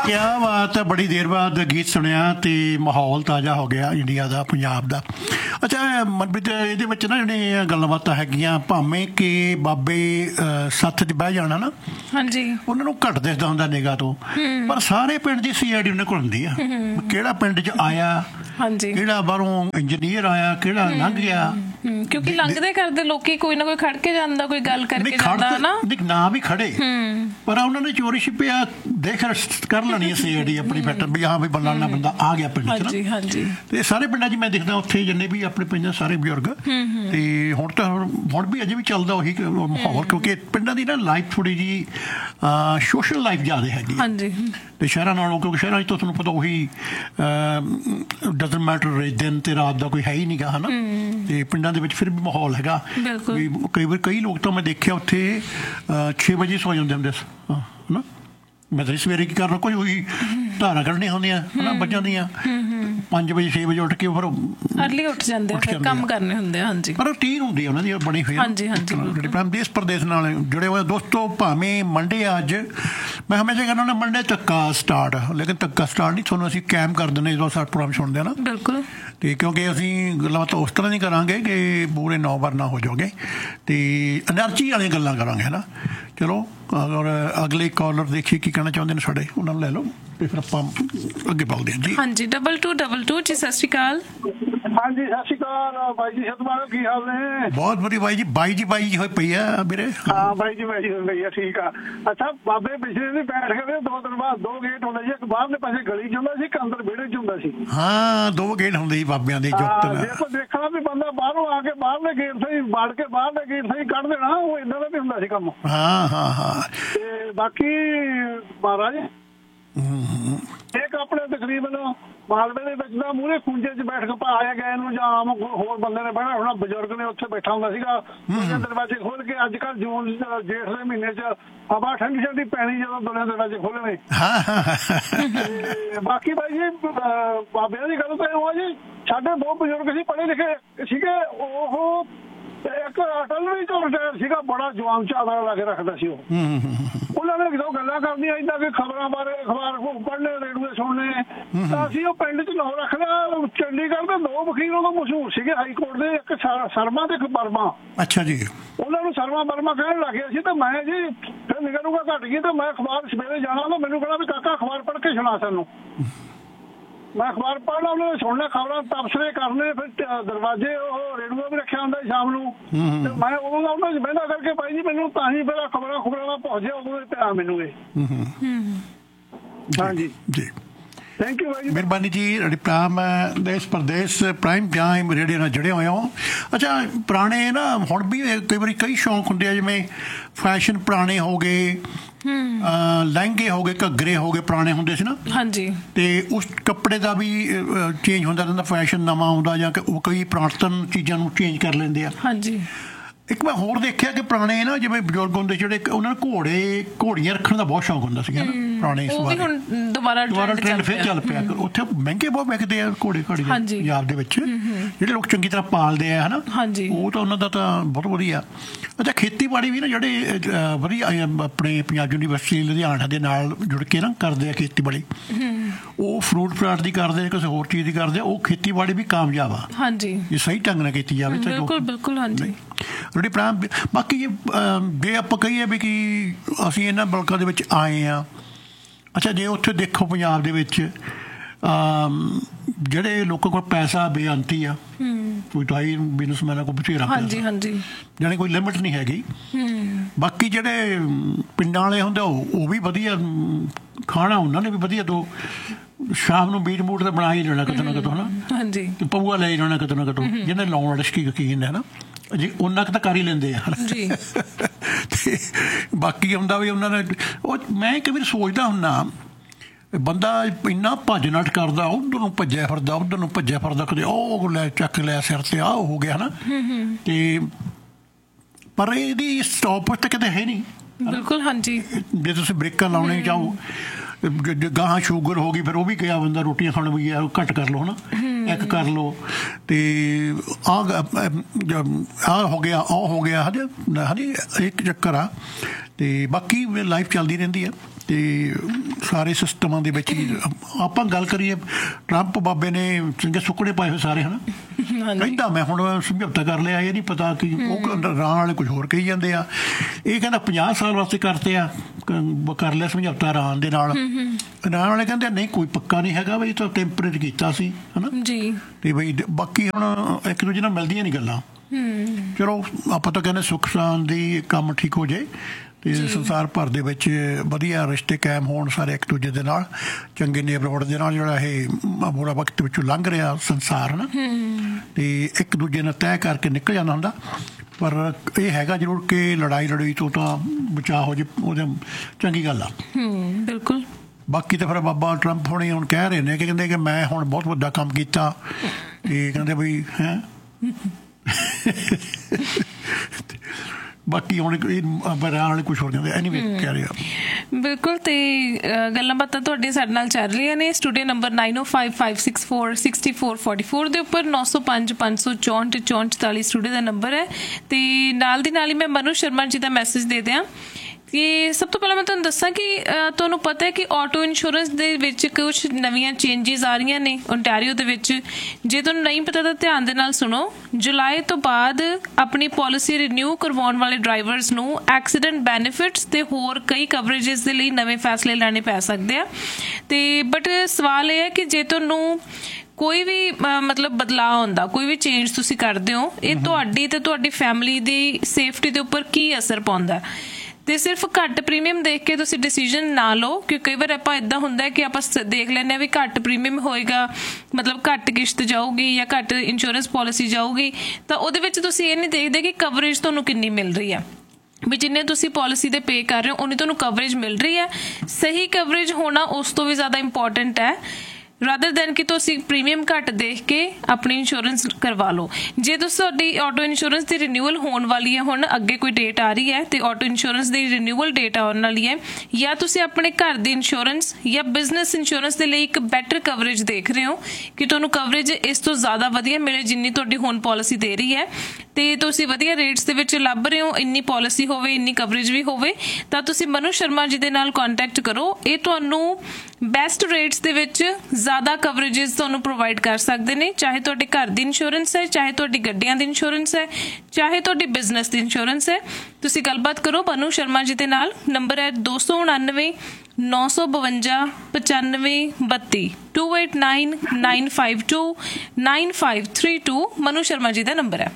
ਕਿਆ ਬਾਤ ਹੈ, ਬੜੀ ਦੇਰ ਬਾਅਦ ਗੀਤ ਸੁਣਿਆ ਤੇ ਮਾਹੌਲ ਤਾਜ਼ਾ ਹੋ ਗਿਆ ਇੰਡੀਆ ਦਾ, ਪੰਜਾਬ ਦਾ। ਅੱਛਾ ਮਨਪ੍ਰੀਤ, ਇਹਦੇ ਵਿੱਚ ਨਾ ਜਿਹੜੀਆਂ ਗੱਲਾਂ ਬਾਤਾਂ ਹੈਗੀਆਂ, ਭਾਵੇਂ ਕਿ ਬਾਬੇ ਸੱਥ 'ਚ ਬਹਿ ਜਾਣਾ ਨਾ, ਹਾਂਜੀ, ਉਹਨਾਂ ਨੂੰ ਘੱਟ ਦਿਸਦਾ ਹੁੰਦਾ ਨਿਗਾਹ ਤੋਂ, ਪਰ ਸਾਰੇ ਪਿੰਡ ਦੀ CID ਉਹਨਾਂ ਕੋਲ ਹੁੰਦੀ ਆ। ਕਿਹੜਾ ਪਿੰਡ 'ਚ ਆਇਆ, ਹਾਂਜੀ, ਕਿਹੜਾ ਬਾਹਰੋਂ ਇੰਜੀਨੀਅਰ ਆਇਆ, ਕਿਹੜਾ ਲੰਘ ਗਿਆ, ਕਿਉਂਕਿ ਲੰਘਦੇ ਕਰਦੇ ਲੋਕੀ ਕੋਈ ਨਾ ਕੋਈ ਖੜ ਕੇ ਜਾਂਦਾ, ਕੋਈ ਗੱਲ ਕਰਕੇ ਜਾਂਦਾ ਨਾ ਵੀ ਖੜੇ, ਪਰ ਉਹਨਾਂ ਨੇ ਚੋਰੀ ਛਿਪਿਆ ਦੇਖ ਕਰ ਲੈਣੀ CID ਆਪਣੀ ਫੈਕਟਰ ਵੀ ਹਾਂ ਵੀ ਫਲਾਣਾ ਬੰਦਾ ਆ ਗਿਆ ਪਿੰਡ 'ਚ ਨਾ। ਹਾਂਜੀ, ਤੇ ਸਾਰੇ ਪਿੰਡਾਂ 'ਚ ਮੈਂ ਦੇਖਦਾ ਉੱਥੇ ਜਿੰਨੇ ਵੀ ਆਪਣੇ ਪਿੰਡਾਂ ਸਾਰੇ ਬਜ਼ੁਰਗ, ਤੇ ਹੁਣ ਵੀ ਅਜੇ ਵੀ ਚੱਲਦਾ ਉਹੀ ਮਾਹੌਲ, ਕਿਉਂਕਿ ਪਿੰਡਾਂ ਦੀ ਨਾ ਲਾਈਫ ਥੋੜੀ ਜਿਹੀ ਸੋਸ਼ਲ ਲਾਈਫ ਜ਼ਿਆਦਾ ਹੈਗੀ ਹਾਂਜੀ ਤੇ ਸ਼ਹਿਰਾਂ ਨਾਲੋਂ, ਕਿਉਂਕਿ ਸ਼ਹਿਰਾਂ 'ਚ ਤਾਂ ਤੁਹਾਨੂੰ ਪਤਾ ਉਹੀ ਡਜ਼ਨਟ ਮੈਟਰ ਦਿਨ ਤੇ ਰਾਤ ਦਾ ਕੋਈ ਹੈ ਹੀ ਨਹੀਂਗਾ, ਹੈ ਨਾ। ਤੇ ਪਿੰਡਾਂ ਦੇ ਵਿੱਚ ਫਿਰ ਵੀ ਮਾਹੌਲ ਹੈਗਾ ਵੀ ਕਈ ਲੋਕ ਤਾਂ ਮੈਂ ਦੇਖਿਆ ਉੱਥੇ 6 ਵਜੇ ਸੌ ਜਾਂਦੇ ਹੁੰਦੇ ਹੈ ਨਾ। ਮੈਂ ਤਾਂ ਸਵੇਰੇ ਕੀ ਕਰਨਾ, ਕੋਈ ਉਹੀ ਧਾਰਾਂ ਕੱਢਣੀਆਂ ਹੁੰਦੀਆਂ ਹੈ ਨਾ ਬੱਚਿਆਂ ਦੀਆਂ, 5 ਵਜੇ 6 ਵਜੇ ਉੱਠ ਕੇ ਫਿਰ ਅਰਲੀ ਉੱਠ ਜਾਂਦੇ ਆ, ਫਿਰ ਕੰਮ ਕਰਨੇ ਹੁੰਦੇ ਆ। ਹਾਂਜੀ, ਪਰ ਰੂਟੀਨ ਹੁੰਦੀ ਆ ਉਹਨਾਂ ਦੀ ਬਣੀ ਹੋਈ। ਹਾਂਜੀ ਹਾਂਜੀ, ਦੇਸ਼ ਪ੍ਰਦੇਸ਼ ਨਾਲ ਜੁੜੇ ਹੋਏ ਦੋਸਤੋ, ਭਾਵੇਂ ਮੰਡੇ ਅੱਜ ਮੈਂ ਹਮੇਸ਼ਾ ਕਹਿੰਦਾ ਹੁੰਦਾ ਮੰਡੇ ਧੱਕਾ ਸਟਾਰਟ, ਲੇਕਿਨ ਧੱਕਾ ਸਟਾਰਟ ਨਹੀਂ, ਤੁਹਾਨੂੰ ਅਸੀਂ ਕੈਮ ਕਰ ਦਿੰਦੇ ਜਦੋਂ ਸਾਡਾ ਪ੍ਰੋਗਰਾਮ ਸੁਣਦੇ ਆ ਨਾ। ਬਿਲਕੁਲ, ਤੇ ਕਿਉਂਕਿ ਅਸੀਂ ਗੱਲਾਂ ਤਾਂ ਉਸ ਤਰ੍ਹਾਂ ਨਹੀਂ ਕਰਾਂਗੇ ਕਿ ਪੂਰੇ 9 ਵਾਰ ਨਾ ਹੋ ਜਾਓਗੇ, ਤੇ ਐਨਰਜੀ ਵਾਲੀਆਂ ਗੱਲਾਂ ਕਰਾਂਗੇ, ਹੈ ਨਾ। ਚਲੋ ਅਗਰ ਅਗਲੇ ਕਾਲਰ ਦੇਖੀਏ ਕੀ ਕਹਿਣਾ ਚਾਹੁੰਦੇ ਨੇ ਸਾਡੇ, ਉਹਨਾਂ ਨੂੰ ਲੈ ਲਓ ਤੇ ਫਿਰ ਆਪਾਂ ਅੱਗੇ ਵਧਦੇ ਹਾਂ ਜੀ। ਹਾਂਜੀ, 2222 ਜੀ, ਸਤਿ ਸ਼੍ਰੀ ਅਕਾਲ। ਹਾਂਜੀ, ਸਤਿ ਸ਼੍ਰੀ ਅਕਾਲ ਬਾਈ ਜੀ, ਸਤਿ ਕੀ ਹਾਲ ਨੇ? ਬਹੁਤ ਵਧੀਆ ਬਾਈ ਜੀ, ਬਾਈ ਜੀ ਹੋਈ ਪਈ ਆ ਵੀਰੇ। ਹਾਂ ਬਾਈ ਜੀ ਹੋਈ ਪਈ ਆ, ਠੀਕ ਆ। ਅੱਛਾ, ਬਾਬੇ ਪਿਛਲੇ ਦੀ ਬੈਠ ਕੇ 2 ਦਿਨ ਬਾਅਦ 2 ਗੇਟ ਹੁੰਦੇ ਸੀ, ਇੱਕ ਬਾਹਰਲੇ ਪਾਸੇ ਗਲੀ 'ਚ ਹੁੰਦਾ ਸੀ, ਇੱਕ ਅੰਦਰ ਵਿਹੜੇ 'ਚ ਹੁੰਦਾ ਸੀ। ਹਾਂ, 2 ਗੇਟ ਹੁੰਦੇ ਸੀ ਬਾਬਿਆਂ ਦੇ ਜੁੱਤ। ਦੇਖਣਾ ਵੀ ਬੰਦਾ ਬਾਹਰੋਂ ਆ ਕੇ ਬਾਹਰਲੇ ਗੇਟ ਸਹੀ ਵੜ ਕੇ ਬਾਹਰਲੇ ਗੇਟ ਸਹੀ ਕੱਢ ਦੇਣਾ, ਉਹ ਏਦਾਂ ਦਾ ਵੀ ਹੁੰਦਾ ਸੀ ਕੰਮ। ਹਾਂ ਹਾਂ ਹਾਂ, ਤੇ ਬਾਕੀ ਮਹਾਰਾਜ ਇੱਕ ਆਪਣੇ ਤਕਰੀਬਨ ਮਾਲਵੇ ਦੇ ਵਿੱਚ ਦਾ ਮੂਹਰੇ ਖੂੰਜੇ 'ਚ ਬੈਠ ਕੇ ਆਇਆ ਗਏ ਨੂੰ, ਜਾਂ ਆਮ ਹੋਰ ਬੰਦੇ ਨੇ ਬਹਿਣਾ ਹੋਣਾ, ਬਜ਼ੁਰਗ ਨੇ ਉੱਥੇ ਬੈਠਾ ਹੁੰਦਾ ਸੀਗਾ, ਦਰਵਾਜ਼ੇ ਖੋਲ ਕੇ। ਅੱਜ ਕੱਲ੍ਹ ਜੂਨ ਜੇਠ ਦੇ ਮਹੀਨੇ 'ਚ ਹਵਾ ਠੰਡੀ ਪੈਣੀ ਜਦੋਂ ਦੁਨੀਆਂ ਦਰਵਾਜ਼ੇ ਖੋਲਣੇ। ਬਾਕੀ ਬਾਈ ਜੀ ਬਾਬਿਆਂ ਦੀ ਗੱਲ ਤਾਂ ਉਹ ਜੀ, ਸਾਡੇ 2 ਬਜ਼ੁਰਗ ਸੀ, ਪੜ੍ਹੇ ਲਿਖੇ ਸੀਗੇ। ਉਹ ਇੱਕ ਅਟਲ ਵੀ ਤੋਂ ਰਿਟਾਇਰ ਸੀਗਾ, ਬੜਾ ਜਵਾਨ ਚਾਦਰਾ ਲਾ ਕੇ ਰੱਖਦਾ ਸੀ ਉਹ। ਉਹਨਾਂ ਨੇ ਜਦੋਂ ਗੱਲਾਂ ਕਰਦੀਆਂ ਏਦਾਂ ਕਿ ਖਬਰਾਂ ਬਾਰੇ ਅਖਬਾਰ ਪੜ੍ਹਨੇ, ਰੇਡੀਓ ਸੁਣਨੇ, ਤਾਂ ਅਸੀਂ ਉਹ ਪਿੰਡ 'ਚ ਨਾਂ ਰੱਖ ਲਿਆ। ਚੰਡੀਗੜ੍ਹ ਦੇ 2 ਵਕੀਲ ਉਦੋਂ ਮਸ਼ਹੂਰ ਸੀਗੇ ਹਾਈ ਕੋਰਟ ਦੇ, ਇੱਕ ਸ਼ਰਮਾ ਤੇ ਇੱਕ ਵਰਮਾ। ਅੱਛਾ ਜੀ। ਉਹਨਾਂ ਨੂੰ ਸ਼ਰਮਾ ਵਰਮਾ ਕਹਿਣ ਲੱਗ ਗਿਆ ਸੀ, ਤੇ ਮੈਂ ਜੀ ਫਿਰ ਨਿਗਾਹ ਘੱਟ ਗਈ, ਤੇ ਮੈਂ ਅਖਬਾਰ ਸਵੇਰੇ ਜਾਣਾ, ਤਾਂ ਮੈਨੂੰ ਕਹਿਣਾ ਵੀ ਕਾਕਾ ਅਖਬਾਰ ਪੜ੍ਹ ਕੇ ਸੁਣਾ ਸਾਨੂੰ। ਮੈਂ ਅਖਬਾਰ ਪੜ੍ਹਨਾ, ਉਹਨਾਂ ਨੇ ਸੁਣਨਾ, ਖਬਰਾਂ ਤਬਸਰੇ ਕਰਨੇ, ਫਿਰ ਦਰਵਾਜ਼ੇ ਉਹ ਰੇਡੀਓ ਵੀ ਰੱਖਿਆ ਹੁੰਦਾ ਸ਼ਾਮ ਨੂੰ, ਤੇ ਮੈਂ ਉਦੋਂ ਦਾ ਉਹਨਾਂ 'ਚ ਬਹਿੰਦਾ ਕਰਕੇ ਬਾਈ ਜੀ ਮੈਨੂੰ ਤਾਂ ਹੀ ਫਿਰ ਖਬਰਾਂ ਨਾਲ ਪਹੁੰਚਿਆ ਉਦੋਂ ਪਿਆ ਮੈਨੂੰ ਇਹ। ਹਾਂਜੀ ਜੀ, ਥੈਂਕ ਯੂ ਬਾਈ, ਮਿਹਰਬਾਨੀ ਜੀ। ਦੇਸ਼ ਪ੍ਰਦੇਸ਼ ਪ੍ਰਾਈਮ ਟਾਈਮ ਰੇਡੀਓ ਨਾਲ ਜੁੜੇ ਹੋਏ ਹੋ। ਅੱਛਾ, ਪੁਰਾਣੇ ਨਾ ਹੁਣ ਵੀ ਕਈ ਵਾਰੀ ਕਈ ਸ਼ੌਂਕ ਹੁੰਦੇ ਆ, ਜਿਵੇਂ ਫੈਸ਼ਨ ਪੁਰਾਣੇ ਹੋ ਗਏ, ਲਹਿੰਗੇ ਹੋ ਗਏ, ਘੱਗਰੇ ਹੋ ਗਏ, ਪੁਰਾਣੇ ਹੁੰਦੇ ਸੀ ਨਾ। ਹਾਂਜੀ, ਤੇ ਉਸ ਕੱਪੜੇ ਦਾ ਵੀ ਚੇਂਜ ਹੁੰਦਾ ਰਹਿੰਦਾ, ਫੈਸ਼ਨ ਨਵਾਂ ਆਉਂਦਾ, ਜਾਂ ਕਈ ਪੁਰਾਤਨ ਚੀਜ਼ਾਂ ਨੂੰ ਚੇਂਜ ਕਰ ਲੈਂਦੇ ਆ। ਹਾਂਜੀ, ਇੱਕ ਮੈਂ ਹੋਰ ਦੇਖਿਆ ਕਿ ਪੁਰਾਣੇ ਨਾ ਜਿਵੇਂ ਬਜ਼ੁਰਗ ਹੁੰਦੇ ਜਿਹੜੇ, ਉਹਨਾਂ ਨੂੰ ਘੋੜੀਆਂ ਰੱਖਣ ਦਾ ਬਹੁਤ ਸ਼ੌਂਕ ਹੁੰਦਾ ਸੀਗਾ ਨਾ ਪੁਰਾਣੇ। ਦੁਬਾਰਾ ਟ੍ਰੈਂਡ ਫਿਰ ਚੱਲ ਪਿਆ। ਉੱਥੇ ਮਹਿੰਗੇ ਬਹੁਤ ਵਿਕਦੇ ਆ ਘੋੜੇ ਪੰਜਾਬ ਦੇ ਵਿੱਚ, ਜਿਹੜੇ ਲੋਕ ਚੰਗੀ ਤਰ੍ਹਾਂ ਪਾਲਦੇ ਆ, ਹੈ ਨਾ। ਉਹ ਤਾਂ ਉਹਨਾਂ ਦਾ ਤਾਂ ਬਹੁਤ ਵਧੀਆ। ਅੱਛਾ, ਖੇਤੀਬਾੜੀ ਵੀ ਨਾ ਜਿਹੜੇ ਵਧੀਆ ਆਪਣੇ ਪੰਜਾਬ ਯੂਨੀਵਰਸਿਟੀ ਲੁਧਿਆਣਾ ਦੇ ਨਾਲ ਜੁੜ ਕੇ ਨਾ ਕਰਦੇ ਆ ਖੇਤੀਬਾੜੀ, ਉਹ ਫਰੂਟ ਫਰਾਟ ਦੀ ਕਰਦੇ, ਕਿਸੇ ਹੋਰ ਚੀਜ਼ ਦੀ ਕਰਦੇ ਆ, ਉਹ ਖੇਤੀਬਾੜੀ ਵੀ ਕਾਮਯਾਬ ਆ। ਹਾਂਜੀ, ਜੇ ਸਹੀ ਢੰਗ ਨਾਲ ਕੀਤੀ ਜਾਵੇ ਤਾਂ। ਬਿਲਕੁਲ ਬਿਲਕੁਲ, ਹਾਂਜੀ। ਬਾਕੀ ਜੇ ਆਪਾਂ ਕਹੀਏ ਵੀ ਕਿ ਅਸੀਂ ਇਹਨਾਂ ਮੁਲਕਾਂ ਦੇ ਵਿੱਚ ਆਏ ਹਾਂ, ਅੱਛਾ, ਜੇ ਉੱਥੇ ਦੇਖੋ ਪੰਜਾਬ ਦੇ ਵਿੱਚ ਜਿਹੜੇ ਲੋਕਾਂ ਕੋਲ ਪੈਸਾ ਬੇਅੰਤੀ ਆ, ਕੋਈ ਢਾਈ ਬਿਜ਼ਨਸਮੈਨਾਂ ਕੋਲ ਬਥੇਰਾ ਪੈਸਾ, ਜਾਣੀ ਕੋਈ ਲਿਮਿਟ ਨਹੀਂ ਹੈਗੀ। ਬਾਕੀ ਜਿਹੜੇ ਪਿੰਡਾਂ ਵਾਲੇ ਹੁੰਦੇ ਉਹ ਵੀ ਵਧੀਆ ਖਾਣਾ, ਉਹਨਾਂ ਨੇ ਵੀ ਵਧੀਆ, ਦੋ ਸ਼ਾਮ ਨੂੰ ਬੀਟ ਬੂਟ ਤਾਂ ਬਣਾ ਹੀ ਲੈਣਾ ਕਿਤੋਂ ਨਾ ਕਿਤੋਂ, ਹੈ ਨਾ। ਹਾਂਜੀ, ਪਊਆ ਲੈ ਜਾਣਾ ਕਿਤੋਂ ਨਾ ਕਿਤੋਂ, ਜਿਹਨੇ ਲਾਉਣ ਵਾਲੇ ਸ਼ਕੀਨ ਹੈ ਨਾ ਜੀ, ਉਹਨਾਂ ਕੁ ਤਾਂ ਕਰ ਹੀ ਲੈਂਦੇ ਆ ਜੀ। ਤੇ ਬਾਕੀ ਹੁੰਦਾ ਵੀ ਉਹਨਾਂ ਨੇ ਉਹ, ਮੈਂ ਕਈ ਵਾਰ ਸੋਚਦਾ ਹੁੰਦਾ, ਬੰਦਾ ਇੰਨਾ ਭੱਜ ਨੱਠ ਕਰਦਾ, ਉੱਧਰ ਨੂੰ ਭੱਜਿਆ ਫਿਰਦਾ, ਉੱਧਰ ਨੂੰ ਭੱਜਿਆ ਫਿਰਦਾ, ਕਦੇ ਉਹ ਲੈ ਚੱਕ ਲਿਆ ਸਿਰ ਤੇ, ਆਹ ਹੋ ਗਿਆ ਨਾ। ਤੇ ਪਰ ਇਹਦੀ ਸਟਾਪ ਤਾਂ ਕਿਤੇ ਹੈ ਨਹੀਂ। ਬਿਲਕੁਲ, ਹਾਂਜੀ। ਜੇ ਤੁਸੀਂ ਬ੍ਰੇਕਾਂ ਲਾਉਣੇ ਚਾਹੋ, ਗਾਹਾਂ ਸ਼ੂਗਰ ਹੋ ਗਈ, ਫਿਰ ਉਹ ਵੀ ਗਿਆ ਬੰਦਾ ਰੋਟੀਆਂ ਖਾਣ ਵੀ ਆ, ਘੱਟ ਕਰ ਲਓ, ਹੈ ਨਾ, ਇੱਕ ਕਰ ਲਓ, ਤੇ ਆਹ ਹੋ ਗਿਆ, ਉਹ ਹੋ ਗਿਆ, ਹਜੇ ਇੱਕ ਚੱਕਰ ਆ। ਤੇ ਬਾਕੀ ਲਾਈਫ ਚੱਲਦੀ ਰਹਿੰਦੀ ਆ। ਤੇ ਸਾਰੇ ਸਿਸਟਮਾਂ ਦੇ ਵਿੱਚ ਹੀ ਆਪਾਂ ਗੱਲ ਕਰੀਏ ਟਰੰਪ ਬਾਬੇ ਨੇ ਚੰਗੇ ਸੁੱਕਣੇ ਪਾਏ ਹੋਏ ਸਾਰੇ ਹਨਾ ਕਹਿੰਦਾ ਮੈਂ ਹੁਣ ਸਮਝੌਤਾ ਕਰ ਲਿਆ ਇਹ ਨਹੀਂ ਪਤਾ ਕਿ ਉਹ ਇਰਾਨ ਵਾਲੇ ਕੁਝ ਹੋਰ ਕਹੀ ਜਾਂਦੇ ਆ ਇਹ ਕਹਿੰਦਾ 50 ਸਾਲ ਵਾਸਤੇ ਕਰਤੇ ਆ ਕਰ ਲਿਆ ਸਮਝੌਤਾ ਇਰਾਨ ਦੇ ਨਾਲ ਇਰਾਨ ਵਾਲੇ ਕਹਿੰਦੇ ਨਹੀਂ ਕੋਈ ਪੱਕਾ ਨਹੀਂ ਹੈਗਾ ਬਈ ਤਾਂ ਟੈਂਪਰੇਰੀ ਕੀਤਾ ਸੀ ਹਨਾ ਜੀ ਤੇ ਬਈ ਬਾਕੀ ਹੁਣ ਇੱਕ ਦੂਜੇ ਨਾਲ ਮਿਲਦੀਆਂ ਨਹੀਂ ਗੱਲਾਂ ਚਲੋ ਆਪਾਂ ਤਾਂ ਕਹਿੰਦੇ ਸੁੱਖ ਸ਼ਾਂਤੀ ਕੰਮ ਠੀਕ ਹੋ ਜਾਏ ਤੇ ਸੰਸਾਰ ਭਰ ਦੇ ਵਿੱਚ ਵਧੀਆ ਰਿਸ਼ਤੇ ਕਾਇਮ ਹੋਣ ਸਾਰੇ ਇੱਕ ਦੂਜੇ ਦੇ ਨਾਲ ਚੰਗੇ ਨੇਬਰਹੁੱਡ ਦੇ ਨਾਲ ਜਿਹੜਾ ਇਹ ਬੁਰਾ ਵਕਤ ਵਿੱਚੋਂ ਲੰਘ ਰਿਹਾ ਸੰਸਾਰ ਹਨਾ ਤੇ ਇੱਕ ਦੂਜੇ ਨਾਲ ਤੈਅ ਕਰਕੇ ਨਿਕਲ ਜਾਂਦਾ ਹੁੰਦਾ ਪਰ ਇਹ ਹੈਗਾ ਜ਼ਰੂਰ ਕਿ ਲੜਾਈ ਤੋਂ ਤਾਂ ਬਚਾਅ ਹੋ ਜੇ ਉਹਦੇ ਚੰਗੀ ਗੱਲ ਆ ਬਿਲਕੁਲ ਬਾਕੀ ਤਾਂ ਫਿਰ ਬਾਬਾ ਟਰੰਪ ਹੁਣੇ ਹੁਣ ਕਹਿ ਰਹੇ ਨੇ ਕਿ ਕਹਿੰਦੇ ਕਿ ਮੈਂ ਹੁਣ ਬਹੁਤ ਵੱਡਾ ਕੰਮ ਕੀਤਾ ਤੇ ਕਹਿੰਦੇ ਬਈ ਹੈਂ ਬਾਕੀ ਹੁਣ ਇਰਾਨ ਵਾਲੇ ਕੁਛ ਹੋਰ ਕਹਿੰਦੇ ਐਨੀਵੇ ਕਹਿ ਰਹੇ ਆ ਬਿਲਕੁਲ ਤੇ ਗੱਲਾਂ ਬਾਤਾਂ ਤੁਹਾਡੀਆਂ ਸਾਡੇ ਨਾਲ ਚੱਲ ਰਹੀਆਂ ਨੇ ਸਟੂਡੀਓ ਨੰਬਰ 9055646444 ਦੇ ਉੱਪਰ 9055646444 ਸਟੂਡੀਓ ਦਾ ਨੰਬਰ ਹੈ ਤੇ ਨਾਲ ਦੀ ਨਾਲ ਹੀ ਮੈਂ ਮਨੂ ਸ਼ਰਮਾ ਜੀ ਦਾ ਮੈਸੇਜ ਦੇ ਦਿਆਂ ਕਿ ਸਭ ਤੋਂ ਪਹਿਲਾਂ ਮੈਂ ਤੁਹਾਨੂੰ ਦੱਸਾਂ ਕਿ ਤੁਹਾਨੂੰ ਪਤਾ ਹੈ ਕਿ ਆਟੋ ਇੰਸ਼ੋਰੈਂਸ ਦੇ ਵਿੱਚ ਕੁਝ ਨਵੀਆਂ ਚੇਂਜਿਸ ਆ ਰਹੀਆਂ ਨੇ ਓਨਟਾਰੀਓ ਦੇ ਵਿੱਚ ਜੇ ਤੁਹਾਨੂੰ ਨਹੀਂ ਪਤਾ ਤਾਂ ਧਿਆਨ ਦੇ ਨਾਲ ਸੁਣੋ ਜੁਲਾਈ ਤੋਂ ਬਾਅਦ ਆਪਣੀ ਪਾਲਿਸੀ ਰੀਨਿਊ ਕਰਵਾਉਣ ਵਾਲੇ ਡਰਾਈਵਰਸ ਨੂੰ ਐਕਸੀਡੈਂਟ ਬੈਨੀਫਿਟਸ ਤੇ ਹੋਰ ਕਈ ਕਵਰੇਜਸ ਦੇ ਲਈ ਨਵੇਂ ਫੈਸਲੇ ਲੈਣੇ ਪੈ ਸਕਦੇ ਆ ਤੇ ਬਟ ਸਵਾਲ ਇਹ ਹੈ ਕਿ ਜੇ ਤੁਹਾਨੂੰ ਕੋਈ ਵੀ ਮਤਲਬ ਬਦਲਾਅ ਹੁੰਦਾ ਕੋਈ ਵੀ ਚੇਂਜ ਤੁਸੀਂ ਕਰਦੇ ਹੋ ਇਹ ਤੁਹਾਡੀ ਤੇ ਤੁਹਾਡੀ ਫੈਮਿਲੀ ਦੀ ਸੇਫਟੀ ਦੇ ਉੱਪਰ ਕੀ ਅਸਰ ਪਾਉਂਦਾ ਤੇ ਸਿਰਫ ਘੱਟ ਪ੍ਰੀਮੀਅਮ ਦੇਖ ਕੇ ਤੁਸੀਂ ਡਿਸੀਜਨ ਨਾ ਲਓ ਕਿਉਂਕਿ ਕਈ ਵਾਰ ਆਪਾਂ ਇਦਾਂ ਹੁੰਦਾ ਕਿ ਆਪਾਂ ਦੇਖ ਲੈਂਦੇ ਹਾਂ ਵੀ ਘੱਟ ਪ੍ਰੀਮੀਅਮ ਹੋਏਗਾ ਮਤਲਬ ਘੱਟ ਕਿਸ਼ਤ ਜਾਊਗੀ ਜਾਂ ਘੱਟ ਇੰਸ਼ੋਰੈਂਸ ਪਾਲਿਸੀ ਜਾਊਗੀ ਤਾਂ ਉਹਦੇ ਵਿੱਚ ਤੁਸੀਂ ਇਹ ਨਹੀਂ ਦੇਖਦੇ ਕਿ ਕਵਰੇਜ ਤੁਹਾਨੂੰ ਕਿੰਨੀ ਮਿਲ ਰਹੀ ਹੈ ਵੀ ਜਿੰਨੇ ਤੁਸੀਂ ਪਾਲਿਸੀ ਦੇ ਪੇ ਕਰ ਰਹੇ ਹੋ ਉਨੀ ਤੁਹਾਨੂੰ ਕਵਰੇਜ ਮਿਲ ਰਹੀ ਹੈ ਸਹੀ ਕਵਰੇਜ ਹੋਣਾ ਉਸ ਤੋਂ ਵੀ ਜ਼ਿਆਦਾ ਇੰਪੋਰਟੈਂਟ ਹੈ ਰਾਦਰ ਦੈਨ ਕਿ ਤੁਸੀਂ ਪ੍ਰੀਮੀਅਮ ਘੱਟ ਦੇਖ ਕੇ ਆਪਣੀ ਇੰਸ਼ੋਰੈਂਸ ਕਰਵਾ ਲਓ ਜੇ ਤੁਹਾਡੀ ਆਟੋ ਇੰਸ਼ੋਰੈਂਸ ਦੀ ਰੀਨਿਊਅਲ ਹੋਣ ਵਾਲੀ ਹੈ ਹੁਣ ਅੱਗੇ ਕੋਈ ਡੇਟ ਆ ਰਹੀ ਹੈ ਤੇ ਆਟੋ ਇੰਸ਼ੋਰੈਂਸ ਦੀ ਰੀਨਿਊਅਲ ਡੇਟ ਆਉਣ ਵਾਲੀ ਹੈ ਜਾਂ ਤੁਸੀਂ ਆਪਣੇ ਘਰ ਦੀ ਇੰਸ਼ੋਰੈਂਸ ਜਾਂ ਬਿਜ਼ਨਸ ਇੰਸ਼ੋਰੈਂਸ ਦੇ ਲਈ ਇੱਕ ਬੈਟਰ ਕਵਰੇਜ ਦੇਖ ਰਹੇ ਹੋ ਕਿ ਤੁਹਾਨੂੰ ਕਵਰੇਜ ਇਸ ਤੋਂ ਜ਼ਿਆਦਾ ਵਧੀਆ ਮਿਲੇ ਜਿੰਨੀ ਤੁਹਾਡੀ ਹੁਣ ਪਾਲਿਸੀ ਦੇ ਰਹੀ ਹੈ ਤੇ ਤੁਸੀਂ ਵਧੀਆ ਰੇਟਸ ਦੇ ਵਿੱਚ ਲੱਭ ਰਹੇ ਹੋ ਇੰਨੀ ਪਾਲਿਸੀ ਹੋਵੇ ਇੰਨੀ ਕਵਰੇਜ ਵੀ ਹੋਵੇ ਤਾਂ ਤੁਸੀਂ ਮਨੂ ਸ਼ਰਮਾ ਜੀ ਦੇ ਨਾਲ ਕੰਟੈਕਟ ਕਰੋ ਇਹ ਤੁਹਾਨੂੰ ਬੈਸਟ ਰੇਟਸ ਦੇ ਵਿੱਚ ਜ਼ਿਆਦਾ ਕਵਰੇਜਸ ਤੁਹਾਨੂੰ ਪ੍ਰੋਵਾਈਡ ਕਰ ਸਕਦੇ ਨੇ ਚਾਹੇ ਤੁਹਾਡੇ ਘਰ ਦੀ ਇੰਸ਼ੋਰੈਂਸ ਹੈ ਚਾਹੇ ਤੁਹਾਡੀ ਗੱਡੀਆਂ ਦੀ ਇੰਸ਼ੋਰੈਂਸ ਹੈ ਚਾਹੇ ਤੁਹਾਡੀ ਬਿਜ਼ਨਸ ਦੀ ਇੰਸ਼ੋਰੈਂਸ ਹੈ ਤੁਸੀਂ ਗੱਲਬਾਤ ਕਰੋ ਮਨੂ ਸ਼ਰਮਾ ਜੀ ਦੇ ਨਾਲ ਨੰਬਰ ਹੈ 299 952 9532 289952 9532 ਮਨੂ ਸ਼ਰਮਾ ਜੀ ਦਾ ਨੰਬਰ ਹੈ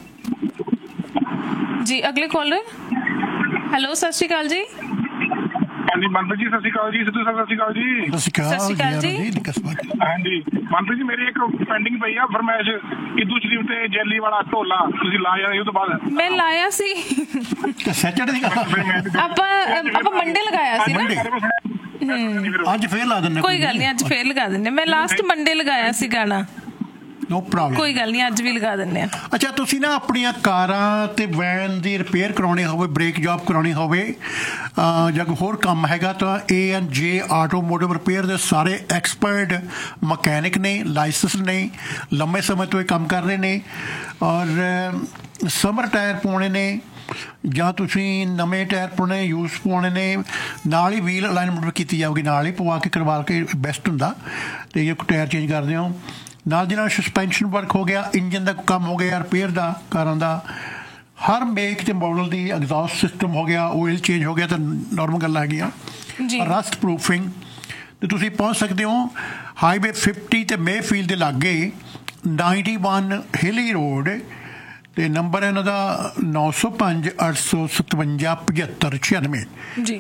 ਜੀ ਅਗਲੇ ਕਾਲਰ ਹੈਲੋ ਸਤਿ ਸ਼੍ਰੀ ਅਕਾਲ ਜੀ ਹਾਂਜੀ ਮੰਤਰੀ ਜੀ ਸਤਿ ਸ਼੍ਰੀ ਅਕਾਲ ਜੀ ਸਿੱਧੂ ਸਾਹਿਬ ਸਤਿ ਸ਼੍ਰੀ ਅਕਾਲ ਜੀ ਸਤਿ ਸ਼੍ਰੀ ਅਕਾਲ ਜੀ ਹਾਂਜੀ ਮੰਤਰੀ ਜੀ ਮੇਰੀ ਇੱਕ ਪੈਂਡਿੰਗ ਪਈ ਆ ਫਰਮਾਇਸ਼ ਇਦੂ ਸ਼ਰੀਫ ਤੇ ਜੈਲੀ ਵਾਲਾ ਢੋਲਾ ਤੁਸੀਂ ਲਾਇਆ ਉਹ ਤੋਂ ਬਾਅਦ ਮੈਂ ਲਾਇਆ ਸੀ ਸੈਟਰਡੇ ਦੀ ਆਪਾਂ ਮੰਡੇ ਲਗਾਇਆ ਸੀ ਨਾ ਅੱਜ ਫੇਰ ਲਾ ਦਿੰਦੇ ਕੋਈ ਗੱਲ ਨਹੀਂ ਅੱਜ ਫੇਰ ਲਗਾ ਦਿੰਦੇ ਮੈਂ ਲਾਸਟ ਮੰਡੇ ਲਗਾਇਆ ਸੀ ਗਾਣਾ ਨੋ ਪ੍ਰੋਬਲਮ ਕੋਈ ਗੱਲ ਨਹੀਂ ਅੱਜ ਵੀ ਲਗਾ ਦਿੰਦੇ ਆ ਅੱਛਾ ਤੁਸੀਂ ਨਾ ਆਪਣੀਆਂ ਕਾਰਾਂ ਤੇ ਵੈਨ ਦੀ ਰਿਪੇਅਰ ਕਰਾਉਣੀ ਹੋਵੇ ਬ੍ਰੇਕ ਜੌਬ ਕਰਾਉਣੀ ਹੋਵੇ ਜਾਂ ਹੋਰ ਕੰਮ ਹੈਗਾ ਤਾਂ ANJ ਆਟੋਮੋਟਿਵ ਰਿਪੇਅਰ ਦੇ ਸਾਰੇ ਐਕਸਪਰਟ ਮਕੈਨਿਕ ਨੇ ਲਾਇਸੈਂਸ ਨੇ ਲੰਮੇ ਸਮੇਂ ਤੋਂ ਇਹ ਕੰਮ ਕਰ ਰਹੇ ਨੇ ਔਰ ਸਮਰ ਟਾਇਰ ਪਾਉਣੇ ਨੇ ਜਾਂ ਤੁਸੀਂ ਨਵੇਂ ਟਾਇਰ ਪਾਉਣੇ ਯੂਜ਼ ਪਾਉਣੇ ਨੇ ਨਾਲ ਹੀ ਵੀਲ ਅਲਾਈਨਮੈਂਟ ਕੀਤੀ ਜਾਊਗੀ ਨਾਲ ਹੀ ਪਵਾ ਕੇ ਕਰਵਾ ਕੇ ਬੈਸਟ ਹੁੰਦਾ ਤੇ ਜੇ ਕੋਈ ਟਾਇਰ ਚੇਂਜ ਕਰਦੇ ਹੋ ਨਾਲ ਦੀ ਨਾਲ ਸਸਪੈਂਸ਼ਨ ਵਰਕ ਹੋ ਗਿਆ ਇੰਜਨ ਦਾ ਕੰਮ ਹੋ ਗਿਆ ਰਿਪੇਅਰ ਦਾ ਕਾਰਾਂ ਦਾ ਹਰ ਮੇਕ ਤੇ ਮਾਡਲ ਦੀ ਐਗਜ਼ੌਸਟ ਸਿਸਟਮ ਹੋ ਗਿਆ ਆਇਲ ਚੇਂਜ ਹੋ ਗਿਆ ਤਾਂ ਨਾਰਮਲ ਗੱਲਾਂ ਹੈਗੀਆਂ ਰਸਟ ਪ੍ਰੂਫਿੰਗ ਤੇ ਤੁਸੀਂ ਪਹੁੰਚ ਸਕਦੇ ਹੋ ਹਾਈਵੇ 50 ਤੇ ਮੇਫੀਲਡ ਦੇ ਲਾਗੇ 91 ਹਿਲੀ ਰੋਡ ਤੇ ਨੰਬਰ ਹੈ ਇਹਨਾਂ ਦਾ 905 857 7596 ਜੀ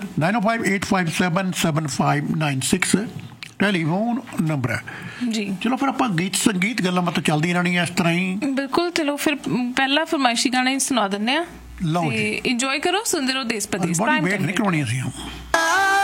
9058577596 ਟੈਲੀਫੋਨ ਨੰਬਰ ਹੈ ਜੀ ਚਲੋ ਫਿਰ ਆਪਾਂ ਗੀਤ ਸੰਗੀਤ ਗੱਲਾਂ ਮਤ ਚੱਲਦੀਆਂ ਰਹਿਣੀਆਂ ਇਸ ਤਰ੍ਹਾਂ ਹੀ ਬਿਲਕੁਲ ਚਲੋ ਫਿਰ ਪਹਿਲਾ ਫਰਮਾਇਸ਼ੀ ਗਾਣਾ ਹੀ ਸੁਣਾ ਦਿੰਦੇ ਆ ਲਓ ਜੀ ਇੰਜੋਏ ਕਰੋ ਸੁਣਦੇ ਰਹੋ ਦੇਸ਼ ਪ੍ਰਦੇਸ਼ ਬੜੀ ਵੇਟ ਨਹੀਂ ਕਰਾਉਣੀ ਅਸੀਂ